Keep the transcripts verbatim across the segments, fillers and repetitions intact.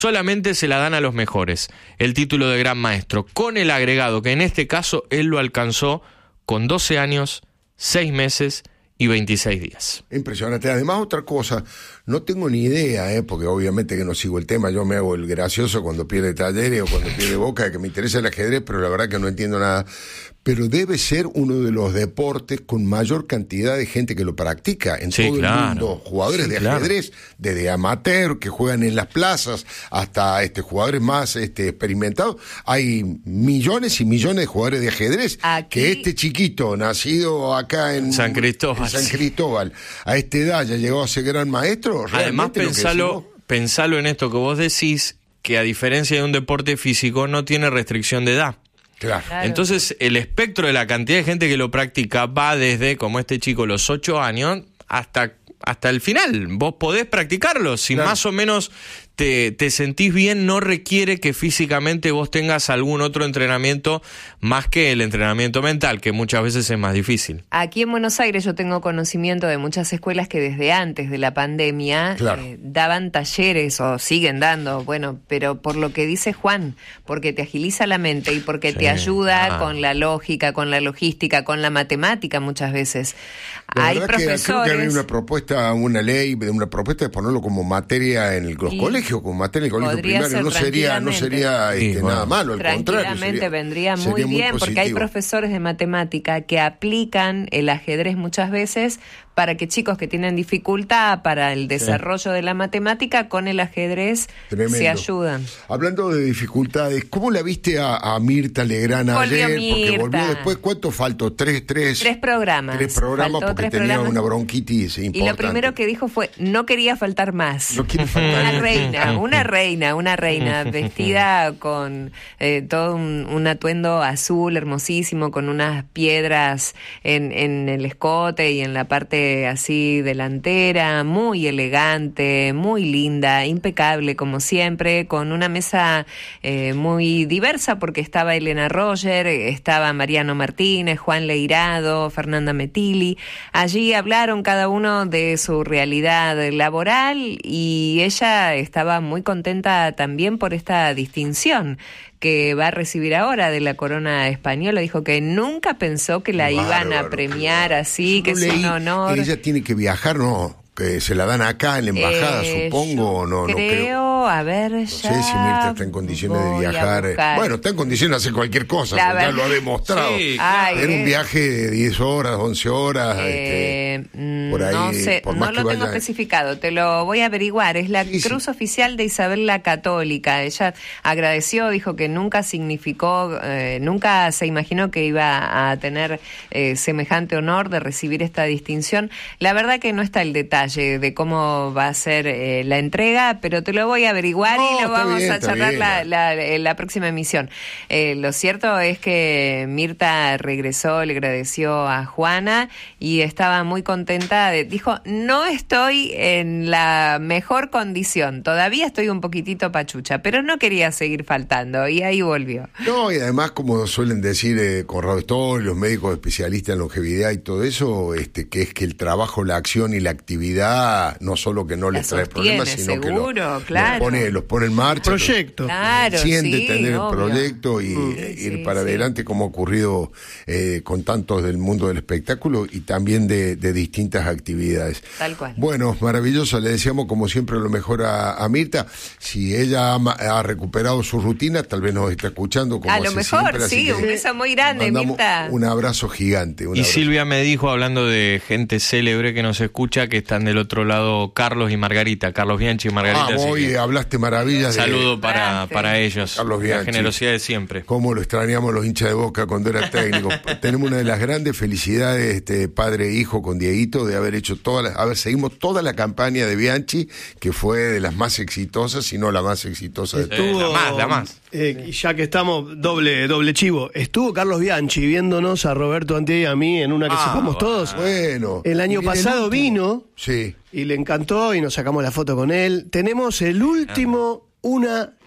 solamente se la dan a los mejores, el título de gran maestro, con el agregado que en este caso él lo alcanzó con doce años, seis meses y veintiséis días. Impresionante. Además, otra cosa, no tengo ni idea, ¿eh? Porque obviamente que no sigo el tema, yo me hago el gracioso cuando pierde Talleres o cuando pierde Boca, que me interesa el ajedrez, pero la verdad que no entiendo nada. Pero debe ser uno de los deportes con mayor cantidad de gente que lo practica en sí, todo claro. el mundo. Jugadores sí, de ajedrez, claro. desde amateur que juegan en las plazas hasta este jugadores más este, experimentados. Hay millones y millones de jugadores de ajedrez. Aquí... Que este chiquito, nacido acá en San Cristóbal, en San Cristóbal a esta edad ya llegó a ser gran maestro. Además, pensalo, pensalo en esto que vos decís, que a diferencia de un deporte físico no tiene restricción de edad. Claro. Claro. Entonces, el espectro de la cantidad de gente que lo practica va desde, como este chico, los ocho años hasta, hasta el final. Vos podés practicarlo. Si claro. más o menos te, te sentís bien, no requiere que físicamente vos tengas algún otro entrenamiento más que el entrenamiento mental, que muchas veces es más difícil. Aquí en Buenos Aires yo tengo conocimiento de muchas escuelas que desde antes de la pandemia claro. eh, daban talleres o siguen dando, bueno, pero por lo que dice Juan, porque te agiliza la mente y porque sí. te ayuda ah. con la lógica, con la logística, con la matemática muchas veces. La Hay verdad profesores... que creo que hay una propuesta, una ley, una propuesta de ponerlo como materia en los y colegios, como materia en el colegio primario. No sería, no sería este, sí, bueno. nada malo, al contrario. Tranquilamente vendría muy sería bien, muy porque hay profesores de matemática que aplican el ajedrez muchas veces para que chicos que tienen dificultad para el desarrollo sí. de la matemática, con el ajedrez Tremendo. se ayudan. Hablando de dificultades, ¿cómo la viste a, a Mirta Legrand volvió ayer? Mirta. Porque volvió después, ¿cuánto faltó? Tres, tres. Tres programas. Tres programas faltó porque tres tenía programas. una bronquitis importante. Y lo primero que dijo fue, no quería faltar más. No quiere faltar. Una reina, una reina, una reina vestida con eh, todo un, un atuendo azul hermosísimo, con unas piedras en, en el escote y en la parte así delantera, muy elegante, muy linda, impecable como siempre, con una mesa eh, muy diversa porque estaba Elena Roger, estaba Mariano Martínez, Juan Leirado, Fernanda Metilli. Allí hablaron cada uno de su realidad laboral y ella estaba muy contenta también por esta distinción que va a recibir ahora de la corona española. Dijo que nunca pensó que la Bárbaro, iban a premiar así, yo que es un honor. Que ella tiene que viajar, ¿no? Que se la dan acá en la embajada, eh, supongo, o no, creo, no creo. A ver, no ya sé si Mirta está en condiciones de viajar. Bueno, está en condiciones de hacer cualquier cosa, ya lo ha demostrado. Sí, Ay, Era eh. un viaje de diez horas, once horas, eh, este, por ahí. No sé, por no más lo que tengo vaya... especificado, te lo voy a averiguar. Es la sí, cruz sí. oficial de Isabel la Católica. Ella agradeció, dijo que nunca significó, eh, nunca se imaginó que iba a tener eh, semejante honor de recibir esta distinción. La verdad que no está el detalle de cómo va a ser eh, la entrega, pero te lo voy a averiguar no, y lo vamos bien, a charlar bien, la, la, la, la próxima emisión. Eh, lo cierto es que Mirta regresó, le agradeció a Juana y estaba muy contenta. De, dijo, no estoy en la mejor condición, todavía estoy un poquitito pachucha, pero no quería seguir faltando y ahí volvió. No, y además, como suelen decir eh, Conrado Stoll, los médicos especialistas en longevidad y todo eso, este, que es que el trabajo, la acción y la actividad no solo que no les trae problemas, sino seguro, que lo, claro. los, pone, los pone en marcha. Proyecto. Claro, siente sí, tener obvio. el proyecto y mm, ir sí, para sí. adelante, como ha ocurrido eh, con tantos del mundo del espectáculo y también de, de distintas actividades. Tal cual. Bueno, maravilloso. Le deseamos como siempre lo mejor a, a Mirta. Si ella ha, ha recuperado su rutina, tal vez nos está escuchando como a lo mejor, siempre, sí, un beso muy grande, Mirta. Un abrazo gigante. Un y abrazo. Silvia me dijo, hablando de gente célebre que nos escucha, que están del otro lado Carlos y Margarita, Carlos Bianchi y Margarita. Ah, hoy que... hablaste maravillas. Saludo de... para, para ellos. Carlos Bianchi. La generosidad de siempre. Cómo lo extrañamos los hinchas de Boca cuando era técnico. Tenemos una de las grandes felicidades, este padre e hijo con Dieguito, de haber hecho toda la, a ver, seguimos toda la campaña de Bianchi, que fue de las más exitosas, si no la más exitosa de Estuvo, todas. La más, la más. Eh, ya que estamos, doble doble chivo. Estuvo Carlos Bianchi viéndonos a Roberto Antier y a mí en una que ah, sepamos todos. Bueno. El año pasado el vino sí. y le encantó y nos sacamos la foto con él. Tenemos el último, una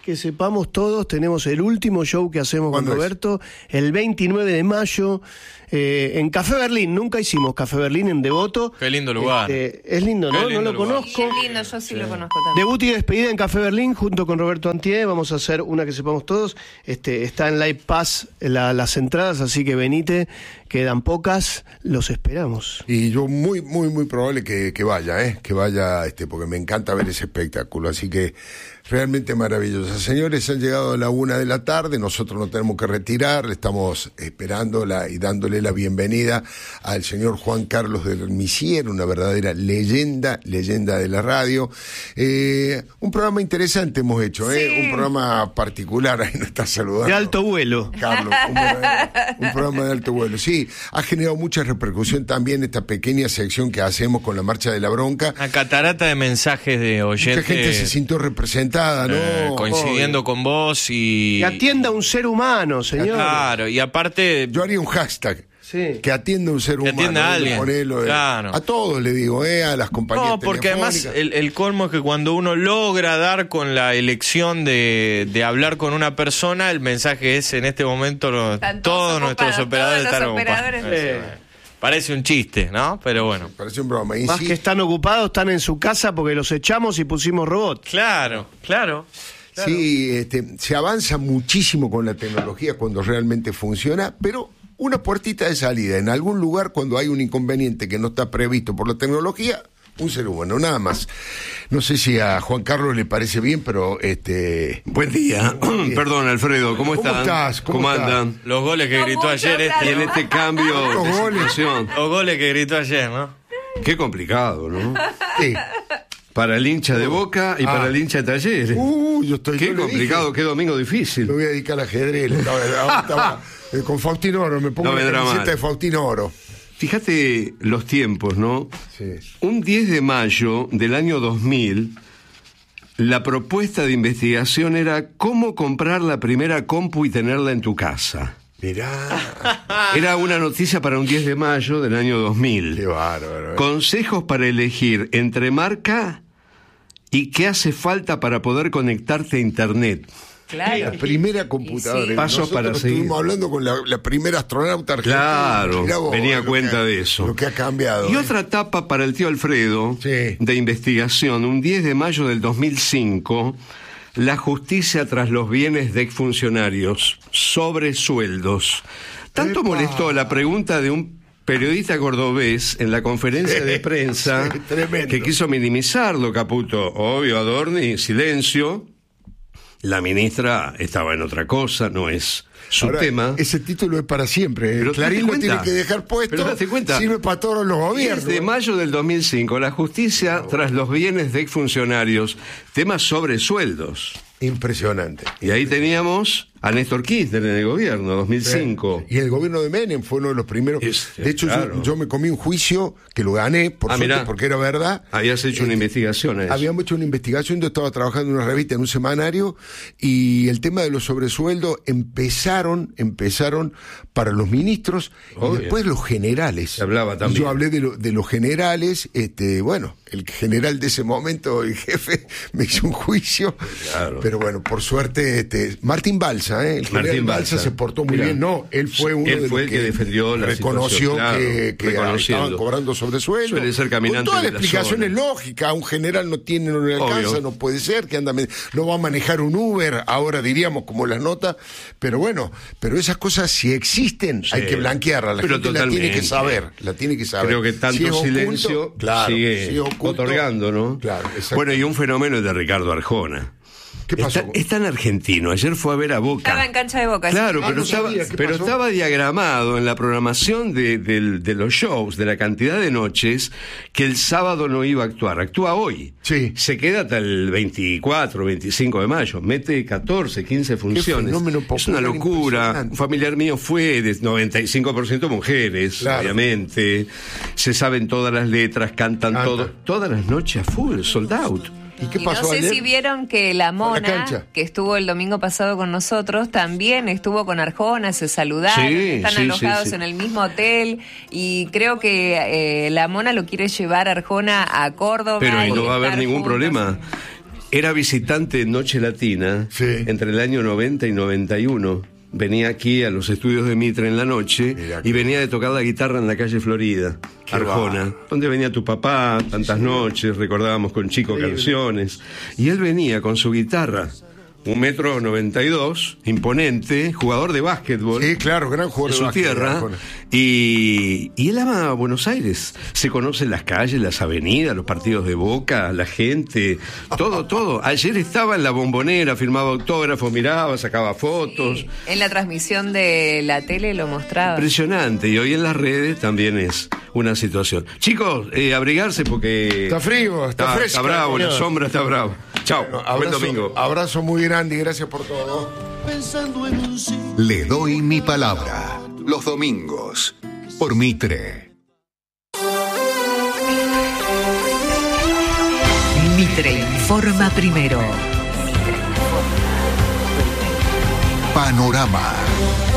que sepamos todos, tenemos el último show que hacemos con Roberto, es? el veintinueve de mayo, eh, en Café Berlín. Nunca hicimos Café Berlín en Devoto. Qué lindo lugar. Este, es lindo, ¿no? Lindo no lo lugar. conozco. Sí, es lindo, yo sí, sí lo conozco también. Debut y despedida en Café Berlín junto con Roberto Antier. Vamos a hacer una que sepamos todos. Este, está en Live Pass la, las entradas, así que venite, quedan pocas, los esperamos. Y yo muy, muy, muy probable que, que vaya, ¿eh? que vaya, este, porque me encanta ver ese espectáculo, así que realmente maravilloso. Señores, han llegado a la una de la tarde, nosotros nos tenemos que retirar, estamos esperándola y dándole la bienvenida al señor Juan Carlos del Misier, una verdadera leyenda, leyenda de la radio. Eh, un programa interesante hemos hecho, ¿eh? Sí. Un programa particular, ahí nos está saludando. De alto vuelo. Carlos, un, un programa de alto vuelo. Sí, ha generado mucha repercusión también esta pequeña sección que hacemos con la Marcha de la Bronca. Una catarata de mensajes de oyentes. Mucha gente se sintió representada, ¿no? Eh, coincidiendo Obvio. con vos y... Que atienda a un ser humano, señor. Claro, y aparte... Yo haría un hashtag. Sí. Que atienda a un ser Que humano. atienda a alguien. Ponelo, eh. Claro. A todos le digo, eh, a las compañías No, porque además telefónicas. el, el colmo es que cuando uno logra dar con la elección de, de hablar con una persona, el mensaje es en este momento lo- Están todos todos nuestros ocupados, operadores todos los están operadores. ocupados. Eh. Eso, eh. Parece un chiste, ¿no? Pero bueno. Parece un broma. Más Insisto, que están ocupados, están en su casa porque los echamos y pusimos robots. Claro, claro. claro. Sí, este, se avanza muchísimo con la tecnología cuando realmente funciona, pero una puertita de salida en algún lugar cuando hay un inconveniente que no está previsto por la tecnología, un ser humano, nada más. No sé si a Juan Carlos le parece bien, pero este... Buen día. Perdón, Alfredo, ¿cómo, ¿Cómo están? estás? ¿Cómo estás? andan? Los goles que No gritó mucho, ayer claro. este. Y en este cambio Los de goles. situación. Los goles que gritó ayer, ¿no? Qué complicado, ¿no? Sí. Para el hincha de Boca y Ah. para el hincha de Talleres. Uh, yo estoy... Qué yo le complicado, dije, qué domingo difícil. lo voy a dedicar al ajedrez. le estaba- estaba- estaba, eh, con Faustino Oro, me pongo No la vendrá camiseta mal. de Faustino Oro. Fíjate los tiempos, ¿no? Sí. Un diez de mayo del año dos mil, la propuesta de investigación era cómo comprar la primera compu y tenerla en tu casa. Mirá, Era una noticia para un diez de mayo del año dos mil. qué bárbaro. eh. Consejos para elegir entre marca y qué hace falta para poder conectarte a internet. La Claro. primera computadora. Y sí. Pasos Nosotros para seguir. estuvimos hablando con la, la primera astronauta argentina. Claro, Mirá vos, venía lo cuenta que- de eso. Lo que ha cambiado. Y eh. otra etapa para el tío Alfredo, Sí. de investigación, un diez de mayo del dos mil cinco, la justicia tras los bienes de exfuncionarios, sobre sueldos. Tanto Epa. molestó la pregunta de un periodista cordobés en la conferencia Sí, de prensa sí, tremendo. que quiso minimizarlo, Caputo. Obvio, Adorni, silencio. La ministra estaba en otra cosa, no es su Ahora, tema. Ese título es para siempre. eh. Pero Clarín date lo tiene cuenta. que dejar puesto. Pero date cuenta. Sirve para todos los gobiernos. diez de mayo del dos mil cinco, la justicia tras los bienes de exfuncionarios, temas sobre sueldos. Impresionante. Y ahí teníamos a Néstor Kirchner en el gobierno, dos mil cinco. Y el gobierno de Menem fue uno de los primeros. Es- de hecho, claro. yo, yo me comí un juicio que lo gané, por Ah, suerte, mirá. porque era verdad. Habías hecho una Eh, investigación a eso. Habíamos hecho una investigación, yo estaba trabajando en una revista, en un semanario, y el tema de los sobresueldos empezaron, empezaron para los ministros Obvio. y después los generales. Se hablaba Y también. yo hablé de, lo- de los generales, este, bueno, el general de ese momento, el jefe, me hizo un juicio. Claro. Pero bueno, por suerte, este, Martín Balsa, ¿eh? el general Martín Balsa, Balsa. se portó muy Mirá. bien. No, él fue uno Él de fue los el que defendió la reconoció situación, claro, que, que reconociendo. estaban cobrando sobresueldo. Suele ser caminante Con toda la de la explicación zona. es lógica. Un general no tiene, no le alcanza, Obvio. no puede ser, que anda, me- no va a manejar un Uber, ahora diríamos como las notas. Pero bueno, pero esas cosas si existen, Sí. hay que blanquearlas. La Pero gente la tiene totalmente. que saber, la tiene que saber. Creo que tanto Si es oculto, silencio claro, sigue si es oculto, otorgando, ¿no? Claro, exacto. Bueno, y un fenómeno de Ricardo Arjona. ¿Qué pasó? Está, es tan argentino. Ayer fue a ver a Boca. Estaba en cancha de Boca. Claro, sí. Ah, pero, no estaba, sabía, ¿qué pero pasó? estaba diagramado en la programación de, del- de los shows, de la cantidad de noches, que el sábado no iba a actuar. Actúa hoy. Sí. Se queda hasta el veinticuatro, veinticinco de mayo. Mete catorce, quince funciones. fenómeno Es una popular locura. impresionante. Un familiar mío fue de noventa y cinco por ciento mujeres, Claro. obviamente. Se saben todas las letras, cantan Canta. todo. Todas las noches a full, sold out. ¿Y qué Y pasó no sé ayer? si vieron que la Fue a la Mona, cancha. que estuvo el domingo pasado con nosotros, también estuvo con Arjona, se saludaron, Sí, están sí, alojados sí, sí. en el mismo hotel y creo que eh, la Mona lo quiere llevar a Arjona a Córdoba. Pero ahí y no va a haber estar ningún juntos. problema. era visitante en Noche Latina Sí. entre el año noventa y noventa y uno. Venía aquí a los estudios de Mitre en la noche Mirá y que- venía de tocar la guitarra en la calle Florida, Qué Arjona, va. donde venía tu papá, tantas noches, recordábamos con Chico canciones. Y él venía con su guitarra, un metro noventa y dos, imponente, jugador de básquetbol. Sí, claro, gran jugador de de su básquet, tierra, Arjona. y, y él ama Buenos Aires. Se conocen las calles, las avenidas, los partidos de Boca, la gente, todo, todo. Ayer estaba en la Bombonera, firmaba autógrafos, miraba, sacaba fotos. Sí, en la transmisión de la tele lo mostraba. Impresionante, y hoy en las redes también es una situación. Chicos, eh, abrigarse porque... Está frío, está está, fresca, está bravo, la señor. sombra está brava. Chao, Bueno, buen abrazo, domingo. abrazo muy grande y gracias por todo. Le doy mi palabra. Los domingos. Por Mitre. Mitre informa primero. Panorama.